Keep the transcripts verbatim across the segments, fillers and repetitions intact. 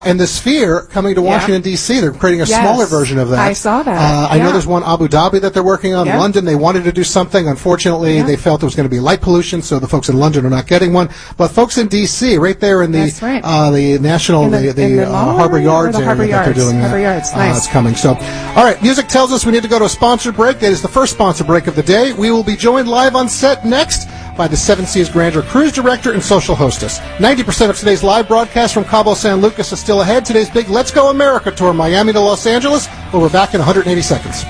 And the Sphere coming to Washington, yeah. D C They're creating a yes. smaller version of that. I saw that. Uh, I yeah. know there's one Abu Dhabi that they're working on. Yeah. London, they wanted to do something. Unfortunately, yeah. they felt it was going to be light pollution, so the folks in London are not getting one. But folks in D C, right there in the right. uh, the National, in the, the, the, the uh, Harbor Yards the Harbor area Yards. that they're doing Harbor that. Yards, nice. Uh, it's coming. So, all right, music tells us we need to go to a sponsor break. That is the first sponsor break of the day. We will be joined live on set next by the Seven Seas Grandeur Cruise Director and Social Hostess. ninety percent of today's live broadcast from Cabo San Lucas is still ahead. Today's big Let's Go America tour, Miami to Los Angeles. But we're back in one hundred eighty seconds.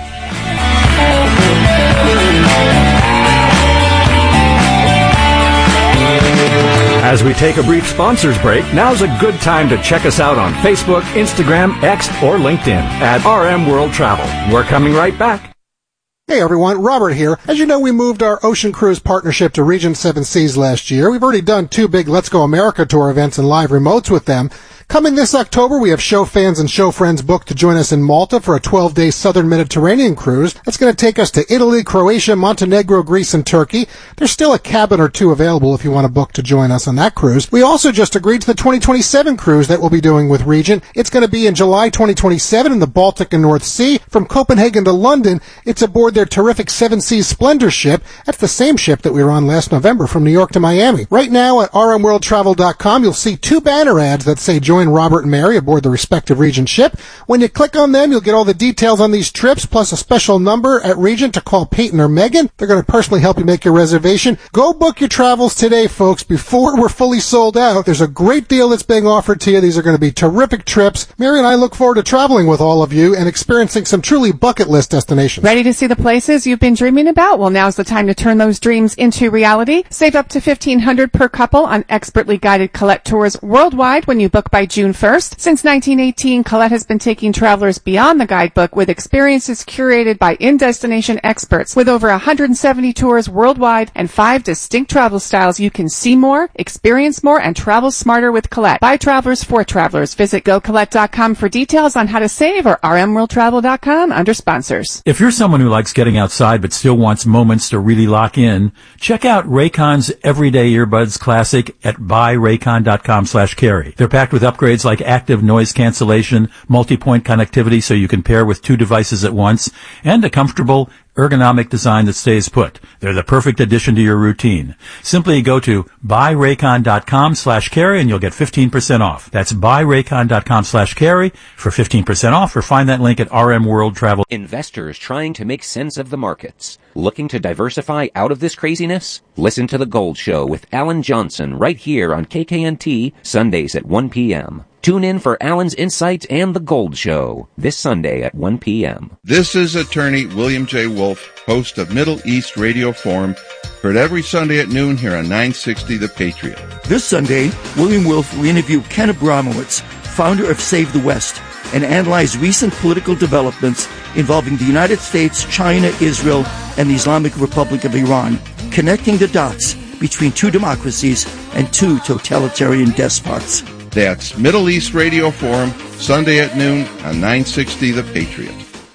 As we take a brief sponsors break, now's a good time to check us out on Facebook, Instagram, X, or LinkedIn at R M World Travel. We're coming right back. Hey everyone, Robert here. As you know, we moved our Ocean Cruise partnership to Regent Seven Seas last year. We've already done two big Let's Go America tour events and live remotes with them. Coming this October, we have show fans and show friends booked to join us in Malta for a twelve-day Southern Mediterranean cruise. That's going to take us to Italy, Croatia, Montenegro, Greece, and Turkey. There's still a cabin or two available if you want to book to join us on that cruise. We also just agreed to the twenty twenty-seven cruise that we'll be doing with Regent. It's going to be in July twenty twenty-seven in the Baltic and North Sea. From Copenhagen to London, it's aboard their terrific Seven Seas Splendor ship. That's the same ship that we were on last November from New World to Miami. Right now at r m world travel dot com, you'll see two banner ads that say join Robert and Mary aboard the respective Regent ship. When you click on them, you'll get all the details on these trips, plus a special number at Regent to call Peyton or Megan. They're going to personally help you make your reservation. Go book your travels today, folks, before we're fully sold out. There's a great deal that's being offered to you. These are going to be terrific trips. Mary and I look forward to traveling with all of you and experiencing some truly bucket list destinations. Ready to see the places you've been dreaming about? Well, now's the time to turn those dreams into reality. Save up to fifteen hundred dollars per couple on expertly guided Colette tours worldwide when you book by June first. Since nineteen eighteen, Colette has been taking travelers beyond the guidebook with experiences curated by in-destination experts. With over one hundred seventy tours worldwide and five distinct travel styles, you can see more, experience more, and travel smarter with Colette. By travelers for travelers. Visit go colette dot com for details on how to save or r m world travel dot com under sponsors. If you're someone who likes getting outside but still wants moments to really lock in, check out Raycon's Everyday Earbuds Classic at buy raycon dot com slash carry. They're packed with upgrades like active noise cancellation, multi-point connectivity so you can pair with two devices at once, and a comfortable ergonomic design that stays put. They're the perfect addition to your routine. Simply go to buy raycon dot com slash carry and you'll get fifteen percent off. That's buy raycon dot com slash carry for fifteen percent off, or find that link at R M World Travel. Investors trying to make sense of the markets. Looking to diversify out of this craziness? Listen to The Gold Show with Alan Johnson right here on K K N T, Sundays at one p.m. Tune in for Alan's Insights and The Gold Show this Sunday at one p.m. This is attorney William J. Wolf, host of Middle East Radio Forum, heard every Sunday at noon here on nine sixty The Patriot. This Sunday, William Wolf will interview Ken Abramowitz, founder of Save the West, and analyze recent political developments involving the United States, China, Israel, and the Islamic Republic of Iran, connecting the dots between two democracies and two totalitarian despots. That's Middle East Radio Forum, Sunday at noon on nine sixty The Patriot.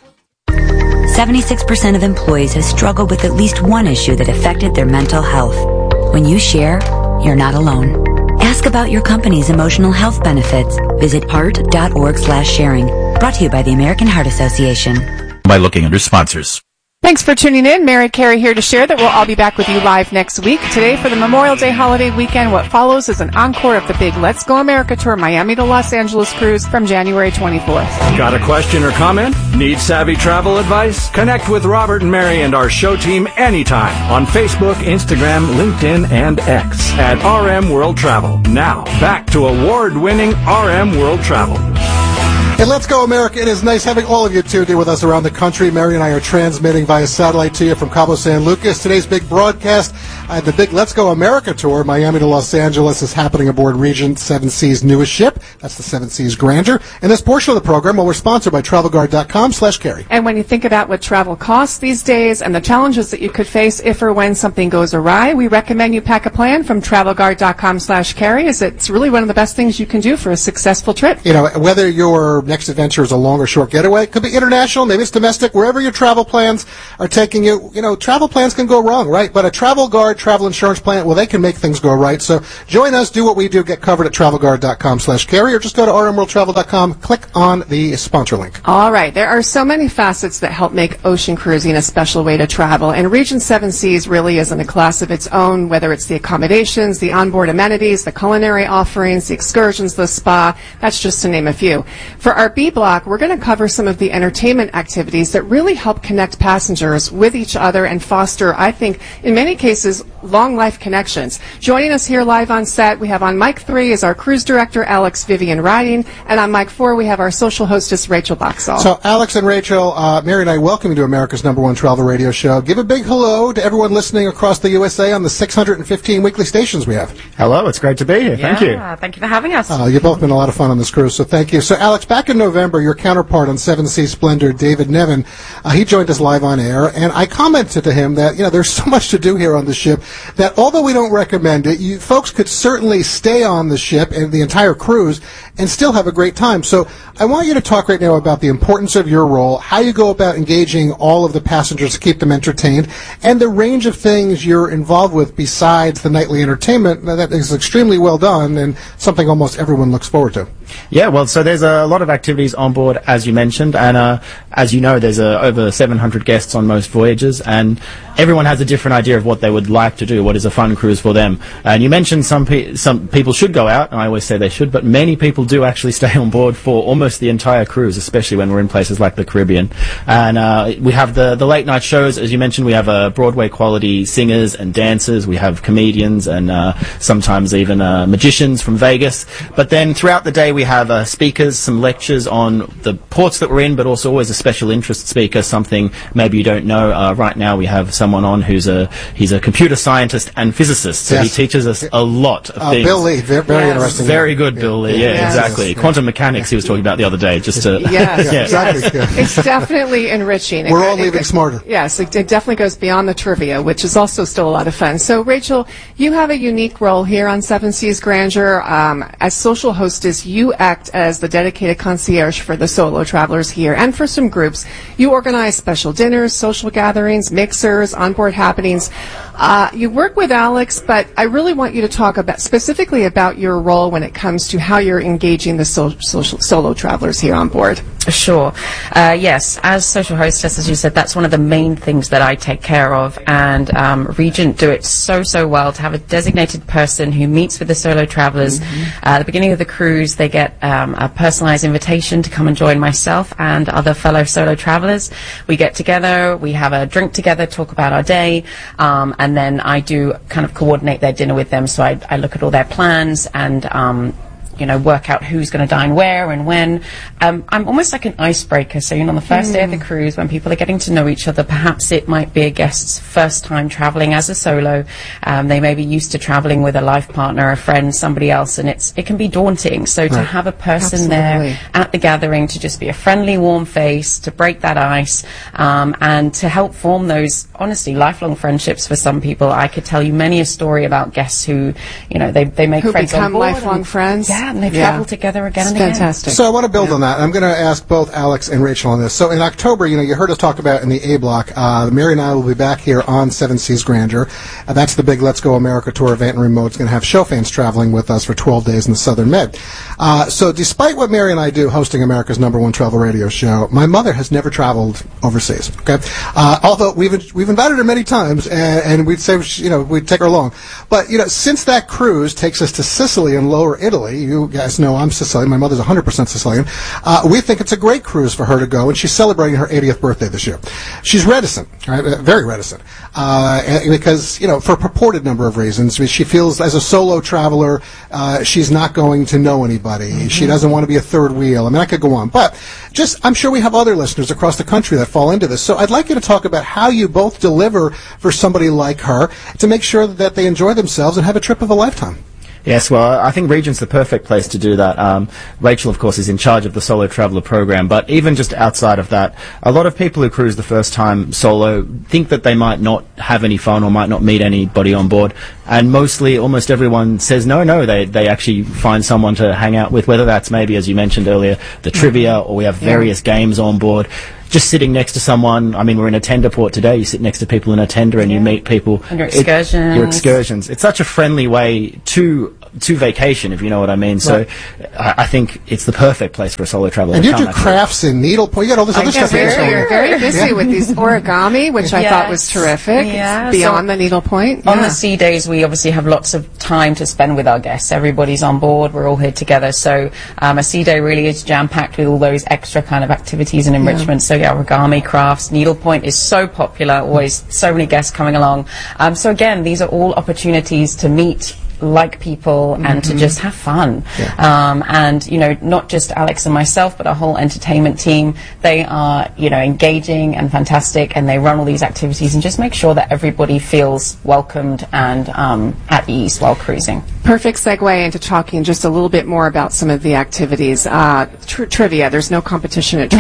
seventy-six percent of employees have struggled with at least one issue that affected their mental health. When you share, you're not alone. Ask about your company's emotional health benefits. Visit heart dot org slash sharing. Brought to you by the American Heart Association. By looking under sponsors. Thanks for tuning in. Mary Carey here to share that we'll all be back with you live next week. Today, for the Memorial Day holiday weekend, what follows is an encore of the big Let's Go America tour, Miami to Los Angeles cruise from January twenty-fourth. Got a question or comment? Need savvy travel advice? Connect with Robert and Mary and our show team anytime on Facebook, Instagram, LinkedIn, and X at R M World Travel. Now, back to award-winning R M World Travel. Hey, Let's Go America. It is nice having all of you tuned in with us around the country. Mary and I are transmitting via satellite to you from Cabo San Lucas. Today's big broadcast, uh, the big Let's Go America tour, Miami to Los Angeles, is happening aboard Regent Seven Seas' newest ship. That's the Seven Seas Grandeur. And this portion of the program, well, we're sponsored by travel guard dot com slash carry. And when you think about what travel costs these days and the challenges that you could face if or when something goes awry, we recommend you pack a plan from travel guard dot com slash carry, as it's really one of the best things you can do for a successful trip. You know, whether you're next adventure is a long or short getaway. It could be international, maybe it's domestic, wherever your travel plans are taking you. You know, travel plans can go wrong, right? But a Travel Guard travel insurance plan, well, they can make things go right. So join us, do what we do, get covered at travelguard.com slash carry, or just go to r m world travel dot com, click on the sponsor link. All right. There are so many facets that help make ocean cruising a special way to travel, and Regent Seven Seas really is in a class of its own, whether it's the accommodations, the onboard amenities, the culinary offerings, the excursions, the spa. That's just to name a few. For our B block, we're going to cover some of the entertainment activities that really help connect passengers with each other and foster, I think, in many cases, long life connections. Joining us here live on set, we have on mic three is our cruise director, Alex Vivian Riding, and on mic four, we have our social hostess, Rachel Boxall. So, Alex and Rachel, uh, Mary and I welcome you to America's number one travel radio show. Give a big hello to everyone listening across the U S A on the six hundred fifteen weekly stations we have. Hello, it's great to be here. Thank yeah, you. Thank you for having us. Uh, you've both been a lot of fun on this cruise, so thank you. So, Alex, back in November, your counterpart on Seven Seas Splendor, David Nevin, uh, he joined us live on air, and I commented to him that, you know, there's so much to do here on the ship that although we don't recommend it, you folks could certainly stay on the ship and the entire cruise and still have a great time. So I want you to talk right now about the importance of your role, how you go about engaging all of the passengers to keep them entertained, and the range of things you're involved with besides the nightly entertainment that is extremely well done and something almost everyone looks forward to. Yeah, well, so there's a lot of activities on board, as you mentioned, and uh, as you know, there's uh, over seven hundred guests on most voyages, and everyone has a different idea of what they would like to do, what is a fun cruise for them. And you mentioned some pe- some people should go out, and I always say they should, but many people do actually stay on board for almost the entire cruise, especially when we're in places like the Caribbean. And uh, we have the, the late night shows, as you mentioned, we have uh, Broadway quality singers and dancers, we have comedians and uh, sometimes even uh, magicians from Vegas. But then throughout the day we have uh, speakers, some lectures on the ports that we're in, but also always a special interest speaker, something maybe you don't know. Uh, right now we have someone on who's a he's a computer scientist and physicist, so yes. he teaches us a lot of uh, things. Bill Lee, very, very yes. interesting. Very good, Bill Lee. Yeah, yes. exactly. Yes. Quantum mechanics he was talking about the other day. Just to Yes, Yeah, yes. exactly. Yeah. It's definitely enriching. We're It- all it- leaving it- smarter. Yes, it, it definitely goes beyond the trivia, which is also still a lot of fun. So, Rachel, you have a unique role here on Seven Seas Grandeur. Um, as social hostess, you act as the dedicated concierge for the solo travelers here and for some groups. You organize special dinners, social gatherings, mixers, onboard happenings. Uh, you work with Alex, but I really want you to talk about specifically about your role when it comes to how you're engaging the so- social solo travelers here on board. Sure. Uh, yes, as social hostess, as you said, that's one of the main things that I take care of, and um, Regent do it so, so well to have a designated person who meets with the solo travelers. Mm-hmm. Uh, at the beginning of the cruise, they get um, a personalized invitation to come and join myself and other fellow solo travelers. We get together, we have a drink together, talk about our day, um, and then I do kind of coordinate their dinner with them, so I, I look at all their plans and um, you know, work out who's going to dine where and when. Um, I'm almost like an icebreaker. So, you know, on the first mm. day of the cruise, when people are getting to know each other, perhaps it might be a guest's first time traveling as a solo. Um, they may be used to traveling with a life partner, a friend, somebody else, and it's it can be daunting. So right. to have a person Absolutely. there at the gathering to just be a friendly, warm face, to break that ice, um, and to help form those, honestly, lifelong friendships for some people. I could tell you many a story about guests who, you know, they, they make Who friends on become board lifelong and, friends. Yeah, and they Yeah. travel together again It's and again. fantastic. So I want to build yeah. on that. I'm going to ask both Alex and Rachel on this. So in October, you know, you heard us talk about in the A block, uh, Mary and I will be back here on Seven Seas Grandeur. Uh, that's the big Let's Go America tour event, and Remote's going to have show fans traveling with us for twelve days in the Southern Med. Uh, so despite what Mary and I do hosting America's number one travel radio show, my mother has never traveled overseas. Okay, uh, although we've we've invited her many times, and, and we'd say, you know, we'd take her along. But you know, since that cruise takes us to Sicily and Lower Italy, you guys know I'm Sicilian. My mother's one hundred percent Sicilian. Uh, we think it's a great cruise for her to go, and she's celebrating her eightieth birthday this year. She's reticent, right? Uh, very reticent, uh, because, you know, for a purported number of reasons. I mean, she feels as a solo traveler, uh, she's not going to know anybody. Mm-hmm. She doesn't want to be a third wheel. I mean, I could go on. But just, I'm sure we have other listeners across the country that fall into this. So I'd like you to talk about how you both deliver for somebody like her to make sure that they enjoy themselves and have a trip of a lifetime. Yes, well, I think Regent's the perfect place to do that. Um, Rachel, of course, is in charge of the Solo Traveller program, but even just outside of that, a lot of people who cruise the first time solo think that they might not have any fun or might not meet anybody on board. and mostly, almost everyone says no, no. They they actually find someone to hang out with, whether that's maybe, as you mentioned earlier, the trivia, or we have various yeah. games on board. Just sitting next to someone, I mean, we're in a tender port today, you sit next to people in a tender and yeah. you meet people. And your excursions. It, your excursions. It's such a friendly way to to vacation, if you know what I mean. So right. I, I think it's the perfect place for a solo traveler. And you do crafts in needlepoint. You got all this other stuff. Very, you're very busy yeah. with these origami, which I yes. thought was terrific. Yeah. Beyond so the needlepoint. On yeah. the sea days, we obviously have lots of time to spend with our guests. Everybody's on board. We're all here together. So um, a sea day really is jam-packed with all those extra kind of activities and enrichment. Yeah. So yeah, origami, crafts, needlepoint is so popular. Always so many guests coming along. Um, so again, these are all opportunities to meet like people mm-hmm. and to just have fun. Yeah. Um, and, you know, not just Alex and myself, but our whole entertainment team, they are, you know, engaging and fantastic, and they run all these activities and just make sure that everybody feels welcomed and um, at ease while cruising. Perfect segue into talking just a little bit more about some of the activities. Uh, tr- trivia, there's no competition at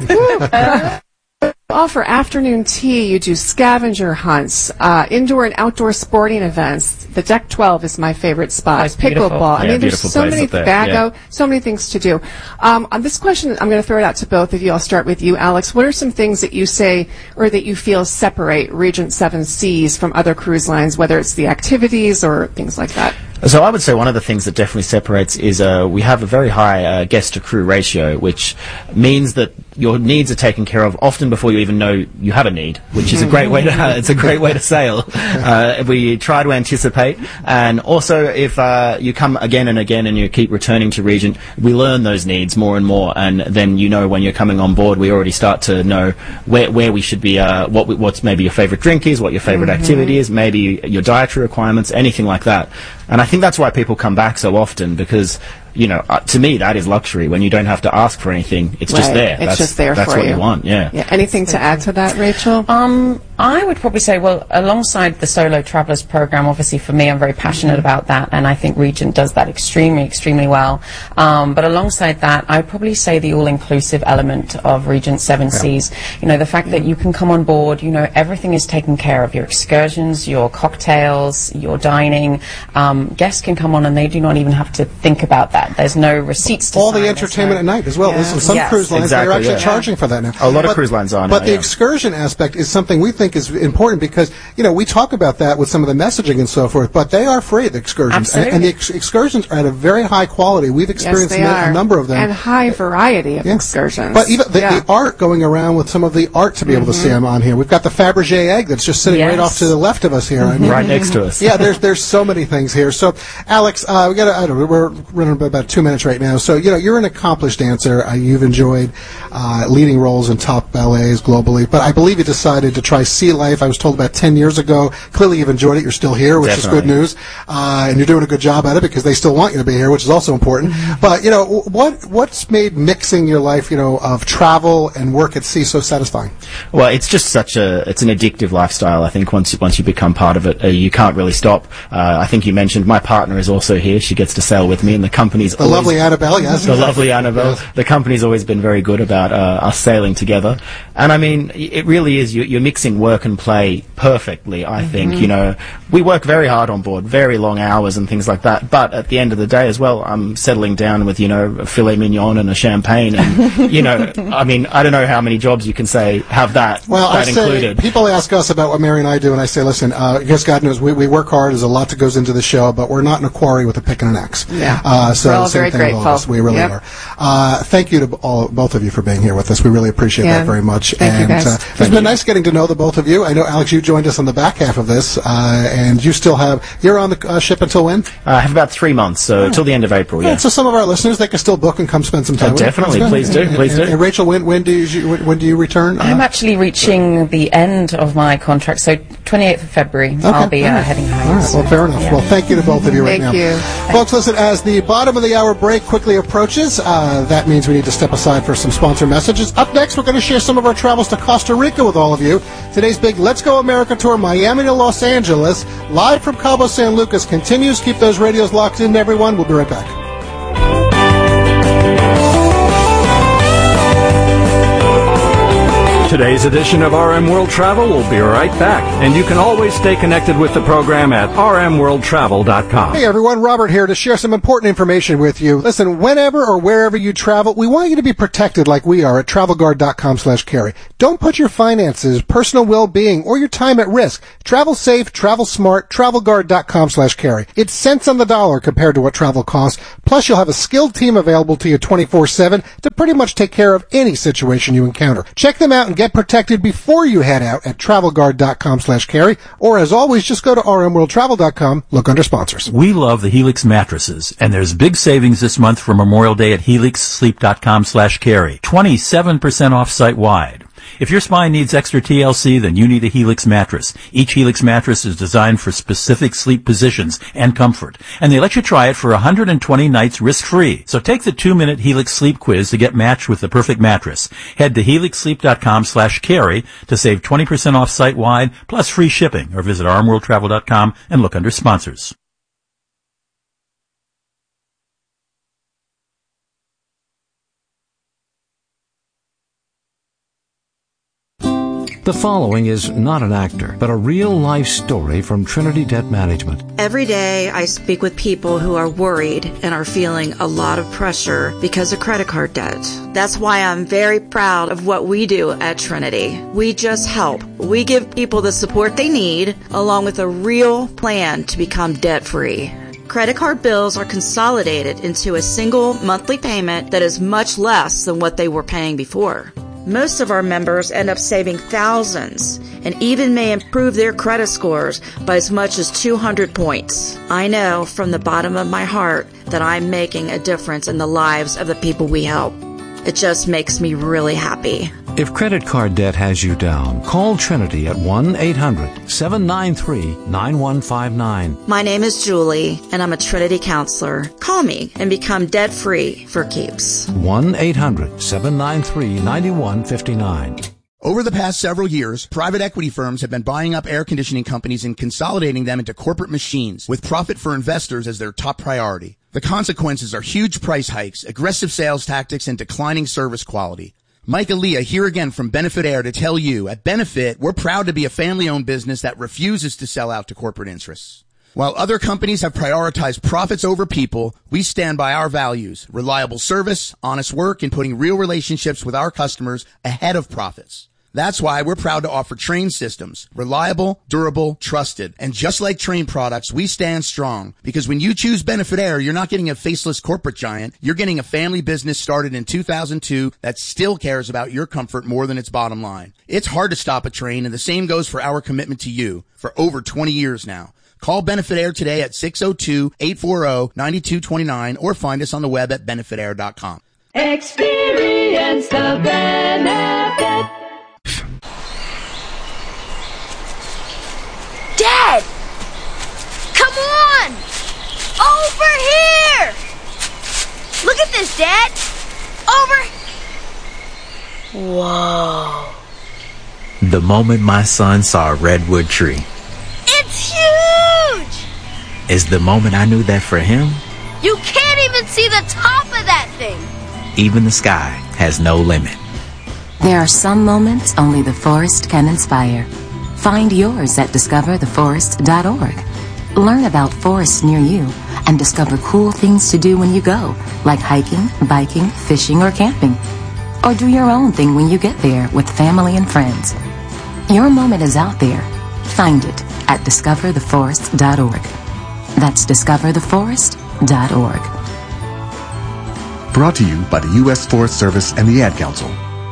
trivia. Offer afternoon tea, you do scavenger hunts, uh, indoor and outdoor sporting events. The Deck twelve is my favorite spot. That's beautiful. Pickleball. I yeah, mean, there's so many, Bago, yeah. so many things to do. Um, on this question, I'm going to throw it out to both of you. I'll start with you, Alex. What are some things that you say or that you feel separate Regent Seven Seas from other cruise lines, whether it's the activities or things like that? So I would say one of the things that definitely separates is uh, we have a very high uh, guest-to-crew ratio, which means that your needs are taken care of often before you even know you have a need, which is a great way to uh, it's a great way to sail. Uh, we try to anticipate, and also if uh, you come again and again and you keep returning to Regent, we learn those needs more and more, and then you know when you're coming on board, we already start to know where where we should be, uh, what we, what's maybe your favourite drink is, what your favourite mm-hmm. activity is, maybe your dietary requirements, anything like that. And I think that's why people come back so often, because, you know, uh, to me, that is luxury. When you don't have to ask for anything, it's right. just there. It's that's, just there that's for what you. you want, yeah. yeah. Anything to add to that, Rachel? Um, I would probably say, well, alongside the Solo Travelers program, obviously for me, I'm very passionate mm-hmm. about that, and I think Regent does that extremely, extremely well. Um, but alongside that, I would probably say the all-inclusive element of Regent Seven yeah. Seas. You know, the fact yeah. that you can come on board, you know, everything is taken care of. Your excursions, your cocktails, your dining. Um, guests can come on and they do not even have to think about that. There's no receipts to all sign. the entertainment no, at night as well. Yeah. Some yes. cruise lines, exactly, they're actually yeah. charging for that now. A lot but, of cruise lines are now, But the yeah. excursion aspect is something we think is important because, you know, we talk about that with some of the messaging and so forth, but they are free, the excursions. And, and the ex- excursions are at a very high quality. We've experienced yes, a, a number of them. And high variety of yeah. excursions. But even the, yeah. the art going around with some of the art to be mm-hmm. able to see them on here. We've got the Fabergé egg that's just sitting yes. right off to the left of us here. Mm-hmm. I mean, right next to us. Yeah, there's there's so many things here. So, Alex, uh, we got I don't know, we're running about two minutes right now. So, you know, you're an accomplished dancer. Uh, you've enjoyed uh, leading roles in top ballets globally, but I believe you decided to try sea life. I was told about ten years ago. Clearly, you've enjoyed it. You're still here, which Definitely. is good news, uh, and you're doing a good job at it because they still want you to be here, which is also important. Mm-hmm. But you know, what what's made mixing your life, you know, of travel and work at sea so satisfying? Well, it's just such a it's an addictive lifestyle. I think once you, once you become part of it, uh, you can't really stop. Uh, I think you mentioned my partner is also here. She gets to sail with me, and the company's the always, lovely Annabelle. Yes, the lovely Annabelle. Yes. The company's always been very good about uh, us sailing together. And I mean, it really is. You, you're mixing work and play perfectly. I mm-hmm. think you know we work very hard on board, very long hours and things like that. But at the end of the day, as well, I'm settling down with you know a filet mignon and a champagne, and you know, I mean, I don't know how many jobs you can say have that. Well, that I say included. People ask us about what Mary and I do, and I say, listen, uh, I guess God knows we, we work hard. There's a lot that goes into the show, but we're not in a quarry with a pick and an axe. Yeah, uh, so we're all same very thing grateful. With all of us. We really yep. are. Uh, thank you to all, both of you for being here with us. We really appreciate yeah. that very much. Thank and you guys. Uh, Thank it's been you. nice getting to know the both of you. I know, Alex, you joined us on the back half of this, uh, and you still have you're on the uh, ship until when? Uh, I have about three months, so oh. till the end of April. Yeah. Yeah. So some of our listeners, they can still book and come spend some time. Uh, with definitely, us. please do, and, please and, do. And Rachel, when when do you when, when do you return? I'm uh, actually reaching the end of my contract, so twenty-eighth of February. Okay. I'll be uh, right. heading home. All right. Well, fair enough. Yeah. Well, thank you to both of you right Thank now. you. Folks, listen, as the bottom of the hour break quickly approaches, uh, that means we need to step aside for some sponsor messages. Up next, we're going to share some of our travels to Costa Rica with all of you. Today's big Let's Go America tour, Miami to Los Angeles, live from Cabo San Lucas, continues. Keep those radios locked in, everyone. We'll be right back. Today's edition of R M World Travel will be right back, and you can always stay connected with the program at r m world travel dot com. Hey everyone, Robert here to share some important information with you. Listen, whenever or wherever you travel, we want you to be protected like we are at travel guard dot com slash carry. Don't put your finances, personal well-being, or your time at risk. Travel safe, travel smart, travel guard dot com slash carry. It's cents on the dollar compared to what travel costs. Plus, you'll have a skilled team available to you twenty-four seven to pretty much take care of any situation you encounter. Check them out and get protected before you head out at travel guard dot com slash carry, or as always, just go to r m world travel dot com, look under sponsors. We love the Helix mattresses, and there's big savings this month for Memorial Day at helix sleep dot com slash carry. twenty-seven percent off site-wide. If your spine needs extra T L C, then you need a Helix mattress. Each Helix mattress is designed for specific sleep positions and comfort, and they let you try it for one hundred twenty nights risk-free. So take the two-minute Helix sleep quiz to get matched with the perfect mattress. Head to helix sleep dot com slash carry to save twenty percent off site-wide, plus free shipping, or visit r m world travel dot com and look under sponsors. The following is not an actor, but a real-life story from Trinity Debt Management. Every day I speak with people who are worried and are feeling a lot of pressure because of credit card debt. That's why I'm very proud of what we do at Trinity. We just help. We give people the support they need, along with a real plan to become debt-free. Credit card bills are consolidated into a single monthly payment that is much less than what they were paying before. Most of our members end up saving thousands and even may improve their credit scores by as much as two hundred points. I know from the bottom of my heart that I'm making a difference in the lives of the people we help. It just makes me really happy. If credit card debt has you down, call Trinity at one eight hundred seven nine three nine one five nine. My name is Julie, and I'm a Trinity counselor. Call me and become debt-free for keeps. one eight hundred seven nine three nine one five nine. Over the past several years, private equity firms have been buying up air conditioning companies and consolidating them into corporate machines, with profit for investors as their top priority. The consequences are huge price hikes, aggressive sales tactics, and declining service quality. Mike Aaliyah here again from Benefit Air to tell you, at Benefit, we're proud to be a family-owned business that refuses to sell out to corporate interests. While other companies have prioritized profits over people, we stand by our values: reliable service, honest work, and putting real relationships with our customers ahead of profits. That's why we're proud to offer Trane systems. Reliable, durable, trusted. And just like Trane products, we stand strong. Because when you choose Benefit Air, you're not getting a faceless corporate giant. You're getting a family business started in two thousand two that still cares about your comfort more than its bottom line. It's hard to stop a Trane, and the same goes for our commitment to you for over twenty years now. Call Benefit Air today at six oh two, eight four oh, nine two two nine or find us on the web at benefit air dot com. Experience the benefit. Dad! Come on! Over here! Look at this, Dad! Over... Whoa. The moment my son saw a redwood tree. It's huge! Is the moment I knew that for him, you can't even see the top of that thing! even the sky has no limit. There are some moments only the forest can inspire. Find yours at discover the forest dot org. Learn about forests near you and discover cool things to do when you go, like hiking, biking, fishing, or camping. Or do your own thing when you get there with family and friends. Your moment is out there. Find it at discover the forest dot org. That's discover the forest dot org. Brought to you by the U S Forest Service and the Ad Council.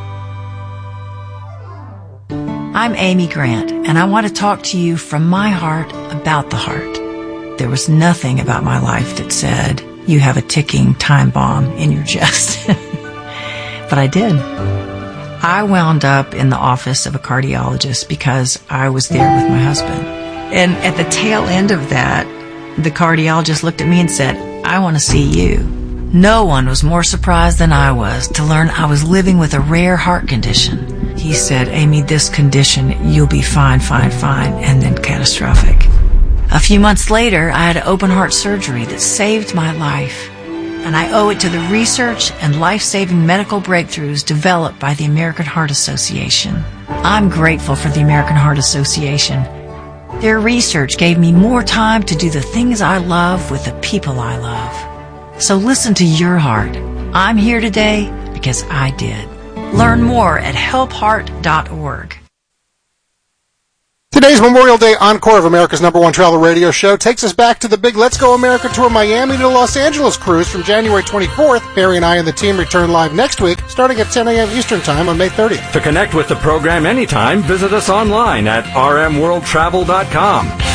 I'm Amy Grant, and I want to talk to you from my heart about the heart. There was nothing about my life that said, you have a ticking time bomb in your chest. But I did. I wound up in the office of a cardiologist because I was there with my husband. And at the tail end of that, the cardiologist looked at me and said, I want to see you. No one was more surprised than I was to learn I was living with a rare heart condition. He said, Amy, this condition, you'll be fine, fine, fine, and then catastrophic. A few months later, I had open heart surgery that saved my life. and I owe it to the research and life-saving medical breakthroughs developed by the American Heart Association. I'm grateful for the American Heart Association. Their research gave me more time to do the things I love with the people I love. So listen to your heart. I'm here today because I did. Learn more at help heart dot org. Today's Memorial Day encore of America's number one travel radio show takes us back to the big Let's Go America Tour Miami to Los Angeles cruise from January twenty-fourth. Barry and I and the team return live next week, starting at ten a.m. Eastern Time on May thirtieth. To connect with the program anytime, visit us online at r m world travel dot com.